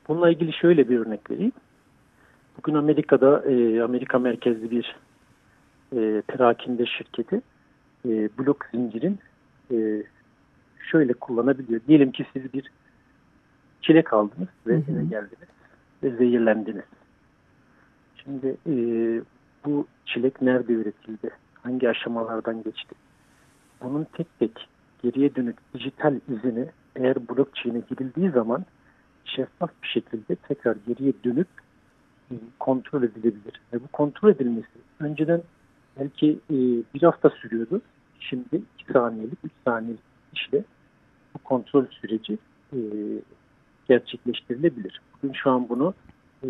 Bununla ilgili şöyle bir örnek vereyim. Bugün Amerika'da Amerika merkezli bir perakende şirketi blok zincirin şöyle kullanabiliyor. Diyelim ki siz bir çilek aldınız ve Hı eve hı. geldiniz ve zehirlendiniz. Şimdi bu çilek nerede üretildi? Hangi aşamalardan geçti? Bunun tek tek geriye dönük dijital izini eğer blockchain'e girildiği zaman şeffaf bir şekilde tekrar geriye dönüp kontrol edilebilir. Ve bu kontrol edilmesi önceden belki bir hafta sürüyordu. Şimdi 2 saniyelik, 3 saniyelik işle bu kontrol süreci e, gerçekleştirilebilir. Bugün şu an bunu e,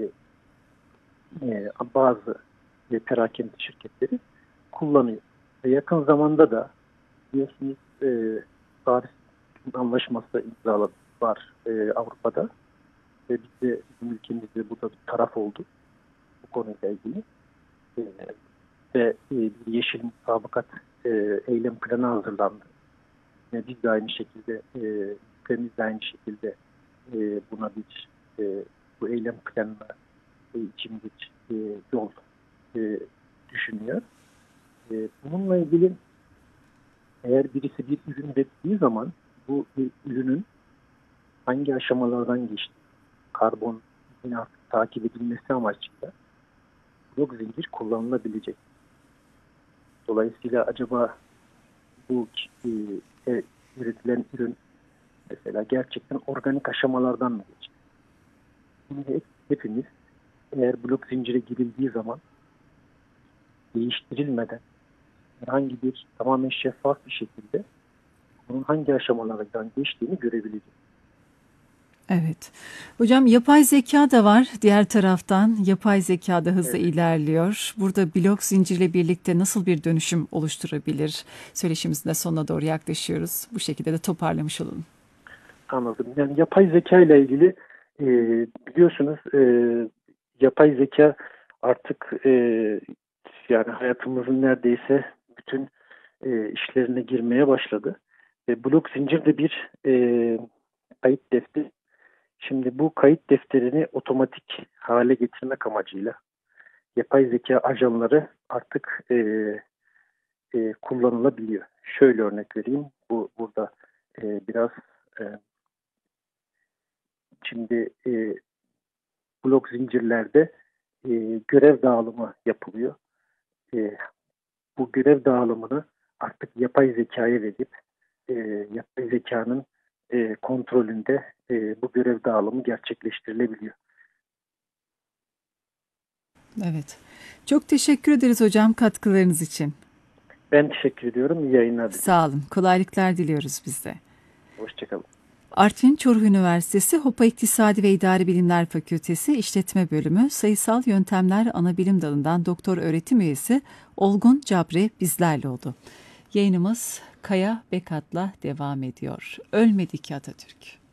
bazı perakende şirketleri kullanıyor. Ve yakın zamanda da biliyorsunuz Paris Anlaşması imzaladı var Avrupa'da. Ve biz de bizim ülkemizde bu da bir taraf oldu bu konuyla ilgili. E, ve bir yeşil mutabakat eylem planı hazırlandı. Biz de aynı şekilde ülkemiz de aynı şekilde buna bir bu eylem planına için bir yol düşünüyor. Bununla ilgili eğer birisi bir ürün ürettiği zaman bu ürünün hangi aşamalardan geçti, karbon izini takip edilmesi amacıyla blok zincir kullanılabilecek. Dolayısıyla acaba bu üretilen ürün mesela gerçekten organik aşamalardan mı geçti? Şimdi hepimiz eğer blok zincire girildiği zaman değiştirilmeden herhangi bir tamamen şeffaf bir şekilde bunun hangi aşamalardan geçtiğini görebileceğiz. Evet. Hocam yapay zeka da var. Diğer taraftan yapay zeka da hızla Evet, ilerliyor. Burada blok zincirle birlikte nasıl bir dönüşüm oluşturabilir? Söyleşimizin de sonuna doğru yaklaşıyoruz. Bu şekilde de toparlamış olalım. anladım. Yani yapay zeka ile ilgili e, biliyorsunuz yapay zeka artık yani hayatımızın neredeyse bütün işlerine girmeye başladı. Blok zincir de bir kayıt defteri. Şimdi bu kayıt defterini otomatik hale getirmek amacıyla yapay zeka ajanları artık kullanılabiliyor. Şöyle örnek vereyim. Burada biraz e, şimdi blok zincirlerde görev dağılımı yapılıyor. E, bu görev dağılımını artık yapay zekaya verip e, yapay zekanın kontrolünde bu görev dağılımı gerçekleştirilebiliyor. Evet. Çok teşekkür ederiz hocam katkılarınız için. Ben teşekkür ediyorum. İyi yayınlar diliyorum. Sağ olun. Kolaylıklar diliyoruz biz de. Hoşçakalın. Artvin Çoruh Üniversitesi Hopa İktisadi ve İdari Bilimler Fakültesi İşletme Bölümü Sayısal Yöntemler Anabilim Dalı'ndan doktor öğretim üyesi Olgun Cabri bizlerle oldu. Yayınımız Kaya Bekat'la devam ediyor. Ölmedi ki Atatürk.